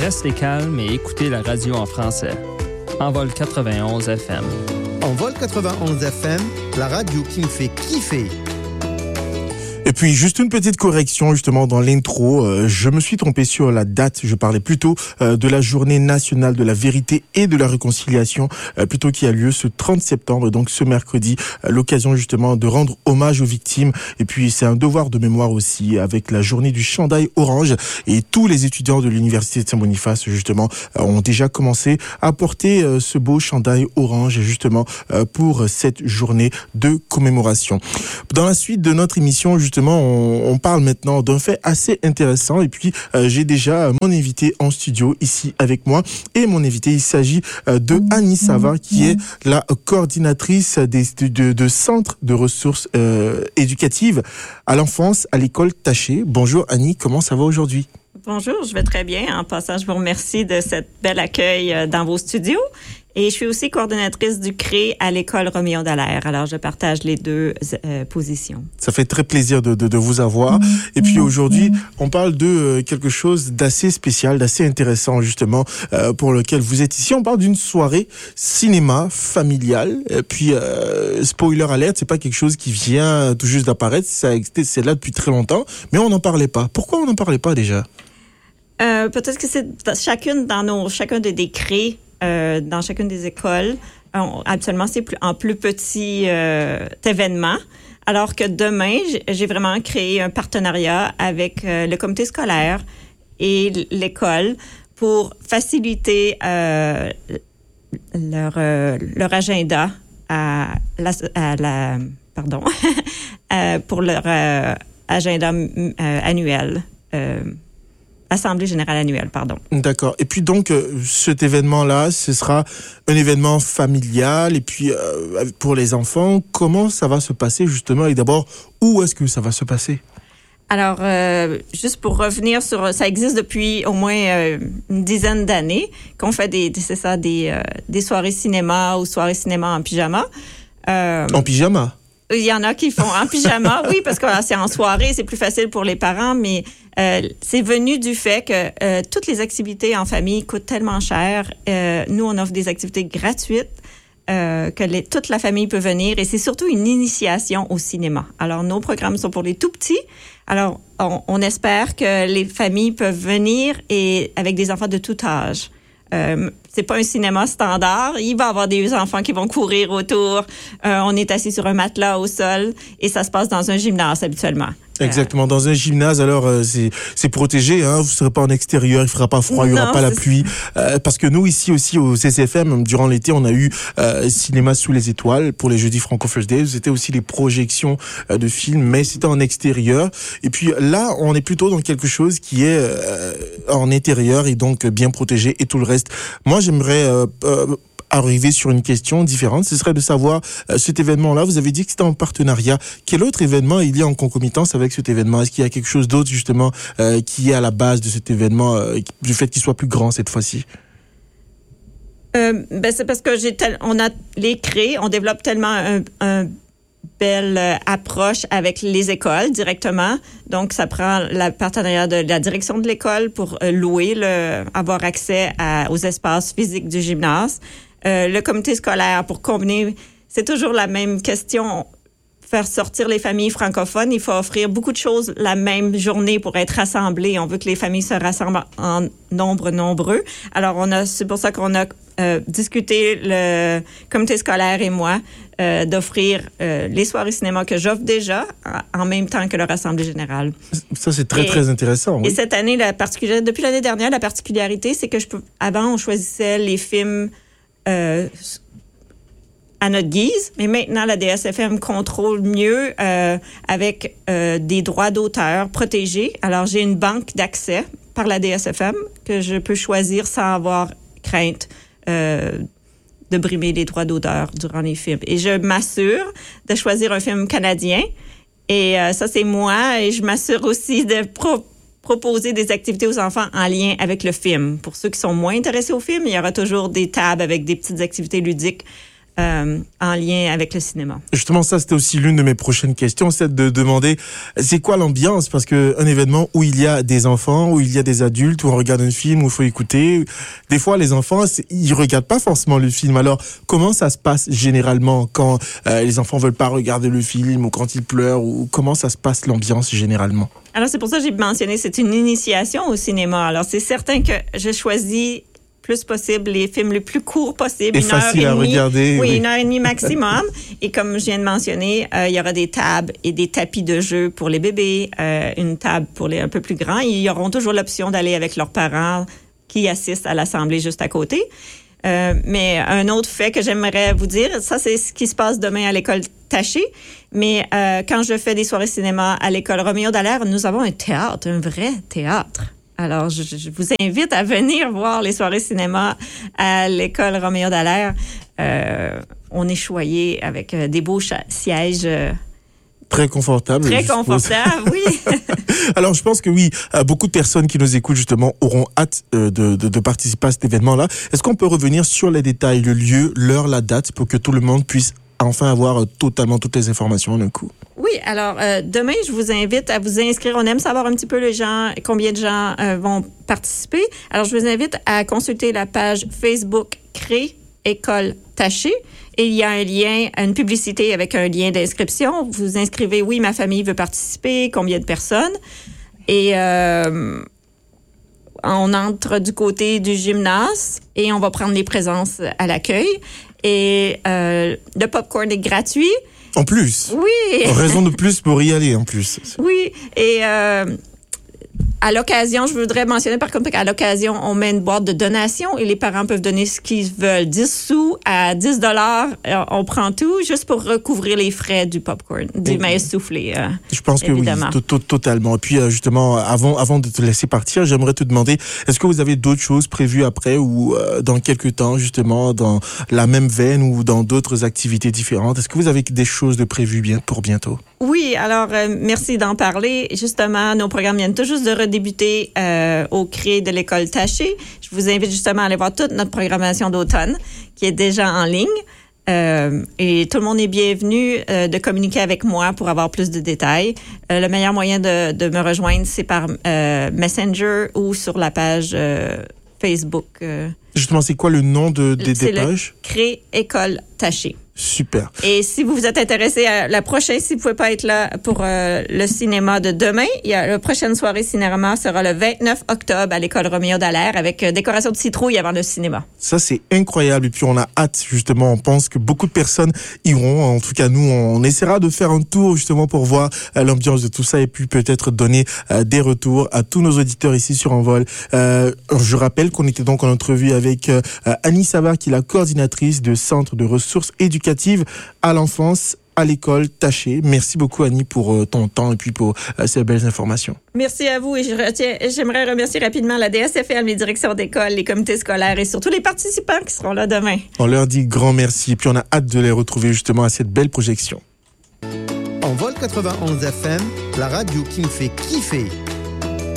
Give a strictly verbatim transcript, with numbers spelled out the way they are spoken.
restez calme et écoutez la radio en français. Envol quatre-vingt-onze F M. Envol quatre-vingt-onze F M, la radio qui me fait kiffer. Et puis, juste une petite correction, justement, dans l'intro. Euh, je me suis trompé sur la date. Je parlais plutôt euh, de la journée nationale de la vérité et de la réconciliation, euh, plutôt qui a lieu ce trente septembre, donc ce mercredi. Euh, l'occasion, justement, de rendre hommage aux victimes. Et puis, c'est un devoir de mémoire aussi, avec la journée du chandail orange. Et tous les étudiants de l'Université de Saint-Boniface, justement, euh, ont déjà commencé à porter euh, ce beau chandail orange, justement, euh, pour cette journée de commémoration. Dans la suite de notre émission, justement, On, on parle maintenant d'un fait assez intéressant et puis euh, j'ai déjà mon invité en studio ici avec moi et mon invité, il s'agit euh, de Annie Savard qui est la coordinatrice des, de, de centre de ressources euh, éducatives à l'enfance à l'école Taché. Bonjour Annie, comment ça va aujourd'hui? Bonjour, je vais très bien. En passant, je vous remercie de cet bel accueil dans vos studios. Et je suis aussi coordonnatrice du C R E à l'école Roméo Dallaire. Alors, je partage les deux euh, positions. Ça fait très plaisir de, de, de vous avoir. Et puis aujourd'hui, on parle de euh, quelque chose d'assez spécial, d'assez intéressant justement, euh, pour lequel vous êtes ici. On parle d'une soirée cinéma familiale. Et puis, euh, spoiler alert, c'est pas quelque chose qui vient tout juste d'apparaître. Ça a existé, c'est là depuis très longtemps, mais on n'en parlait pas. Pourquoi on n'en parlait pas déjà? Euh, peut-être que c'est chacune dans nos, chacun des, des C R E, Euh, dans chacune des écoles. On, absolument, c'est plus, en plus petit euh, événement. Alors que demain, j'ai, j'ai vraiment créé un partenariat avec euh, le comité scolaire et l'école pour faciliter euh, leur, euh, leur agenda à la, à la pardon, euh, pour leur euh, agenda euh, annuel. Euh, Assemblée générale annuelle, pardon. D'accord. Et puis donc, euh, cet événement-là, ce sera un événement familial. Et puis, euh, pour les enfants, comment ça va se passer justement? Et d'abord, où est-ce que ça va se passer? Alors, euh, juste pour revenir sur... Ça existe depuis au moins euh, une dizaine d'années qu'on fait des, c'est ça, des, euh, des soirées cinéma ou soirées cinéma en pyjama. Euh, en pyjama? Il y en a qui font en pyjama, oui, parce que c'est en soirée, c'est plus facile pour les parents, mais euh, c'est venu du fait que euh, toutes les activités en famille coûtent tellement cher. Euh, nous, on offre des activités gratuites euh, que les, toute la famille peut venir et c'est surtout une initiation au cinéma. Alors, nos programmes sont pour les tout-petits. Alors, on, on espère que les familles peuvent venir et avec des enfants de tout âge. Euh, c'est pas un cinéma standard. Il va y avoir des enfants qui vont courir autour. Euh, on est assis sur un matelas au sol et ça se passe dans un gymnase habituellement. Exactement, dans un gymnase, alors euh, c'est c'est protégé, hein, vous serez pas en extérieur, il fera pas froid, il y aura pas la pluie, euh, parce que nous ici aussi au C C F M, durant l'été, on a eu euh, cinéma sous les étoiles pour les jeudis Franco First Days, c'était aussi les projections euh, de films, mais c'était en extérieur. Et puis là, on est plutôt dans quelque chose qui est euh, en intérieur et donc bien protégé et tout le reste. Moi, j'aimerais euh, euh, arriver sur une question différente, ce serait de savoir euh, cet événement-là, vous avez dit que c'était en partenariat. Quel autre événement il y a en concomitance avec cet événement? Est-ce qu'il y a quelque chose d'autre justement euh, qui est à la base de cet événement, euh, du fait qu'il soit plus grand cette fois-ci? Euh, ben c'est parce que j'ai tel, on a les C R E, on développe tellement un, un belle euh, approche avec les écoles directement. Donc, ça prend le partenariat de la direction de l'école pour euh, louer, le, avoir accès à, aux espaces physiques du gymnase. Euh, le comité scolaire pour combiner, c'est toujours la même question. Faire sortir les familles francophones, il faut offrir beaucoup de choses la même journée pour être rassemblées. On veut que les familles se rassemblent en nombre nombreux. Alors, on a, c'est pour ça qu'on a euh, discuté, le comité scolaire et moi, euh, d'offrir euh, les soirées cinéma que j'offre déjà en même temps que leur assemblée générale. Ça, c'est très, et, très intéressant. Oui. Et cette année, la particularité, depuis l'année dernière, la particularité, c'est que je peux, avant, on choisissait les films euh, à notre guise, mais maintenant, la D S F M contrôle mieux euh, avec euh, des droits d'auteur protégés. Alors, j'ai une banque d'accès par la D S F M que je peux choisir sans avoir crainte euh, de brimer les droits d'auteur durant les films. Et je m'assure de choisir un film canadien. Et euh, ça, c'est moi. Et je m'assure aussi de pro- proposer des activités aux enfants en lien avec le film. Pour ceux qui sont moins intéressés au film, il y aura toujours des tables avec des petites activités ludiques euh, en lien avec le cinéma. Justement, ça, c'était aussi l'une de mes prochaines questions, c'est de demander c'est quoi l'ambiance, parce que un événement où il y a des enfants, où il y a des adultes, où on regarde un film, où il faut écouter, des fois, les enfants, ils regardent pas forcément le film. Alors, comment ça se passe généralement quand euh, les enfants veulent pas regarder le film, ou quand ils pleurent, ou comment ça se passe l'ambiance généralement? Alors, c'est pour ça que j'ai mentionné, c'est une initiation au cinéma. Alors, c'est certain que je choisis plus possible les films les plus courts possibles. Et une facile heure et à demie, regarder. Oui, oui, une heure et demie maximum. Et comme je viens de mentionner, euh, il y aura des tables et des tapis de jeu pour les bébés, euh, une table pour les un peu plus grands. Ils auront toujours l'option d'aller avec leurs parents qui assistent à l'assemblée juste à côté. Euh, mais un autre fait que j'aimerais vous dire, ça c'est ce qui se passe demain à l'école Taché, mais euh, quand je fais des soirées cinéma à l'école Roméo Dallaire, nous avons un théâtre, un vrai théâtre. Alors, je, je vous invite à venir voir les soirées cinéma à l'école Roméo Dallaire. Euh, on est choyé avec euh, des beaux cha- sièges. Euh, Très confortable. Très confortable, oui. Alors, je pense que oui, euh, beaucoup de personnes qui nous écoutent justement auront hâte euh, de, de, de participer à cet événement-là. Est-ce qu'on peut revenir sur les détails, le lieu, l'heure, la date, pour que tout le monde puisse enfin avoir euh, totalement toutes les informations d'un coup? Oui, alors euh, demain, je vous invite à vous inscrire. On aime savoir un petit peu les gens, combien de gens euh, vont participer. Alors, je vous invite à consulter la page Facebook Cré École Taché. Et il y a un lien, une publicité avec un lien d'inscription. Vous vous inscrivez, oui, ma famille veut participer, combien de personnes. Et euh, on entre du côté du gymnase et on va prendre les présences à l'accueil. Et euh, le popcorn est gratuit. En plus? Oui. Raison de plus pour y aller, en plus. Oui. Et euh, à l'occasion, je voudrais mentionner par contre qu'à l'occasion, on met une boîte de donation et les parents peuvent donner ce qu'ils veulent. dix sous à dix dollars, on prend tout juste pour recouvrir les frais du popcorn, du Et maïs soufflé. Euh, je pense que évidemment. oui, to- to- totalement. Et puis euh, justement, avant, avant de te laisser partir, j'aimerais te demander, est-ce que vous avez d'autres choses prévues après ou euh, dans quelques temps, justement, dans la même veine ou dans d'autres activités différentes? Est-ce que vous avez des choses de prévues bien, pour bientôt? Oui, alors euh, merci d'en parler. Justement, nos programmes viennent tout juste de redébuter euh, au Cré de l'école Taché. Je vous invite justement à aller voir toute notre programmation d'automne qui est déjà en ligne. Euh, et tout le monde est bienvenu euh, de communiquer avec moi pour avoir plus de détails. Euh, le meilleur moyen de, de me rejoindre, c'est par euh, Messenger ou sur la page euh, Facebook. Euh, Justement, c'est quoi le nom de, des, c'est des pages? le Cré École Taché. Super. Et si vous vous êtes intéressé à la prochaine, si vous pouvez pas être là pour euh, le cinéma de demain, il y a la prochaine soirée cinéma sera le vingt-neuf octobre à l'école Roméo Dallaire avec euh, décoration de citrouille avant le cinéma. Ça, c'est incroyable. Et puis, on a hâte, justement. On pense que beaucoup de personnes iront. En tout cas, nous, on essaiera de faire un tour, justement, pour voir euh, l'ambiance de tout ça et puis peut-être donner euh, des retours à tous nos auditeurs ici sur Envol. Euh, je rappelle qu'on était donc en entrevue avec euh, Annie Savard, qui est la coordinatrice de Centre de ressources éducatives à l'enfance à l'école Taché. Merci beaucoup, Annie, pour euh, ton temps et puis pour euh, ces belles informations. Merci à vous et je retiens, j'aimerais remercier rapidement la D S F L, les directions d'école, les comités scolaires et surtout les participants qui seront là demain. On leur dit grand merci et puis on a hâte de les retrouver justement à cette belle projection. Envol quatre-vingt-onze F M, la radio qui me fait kiffer.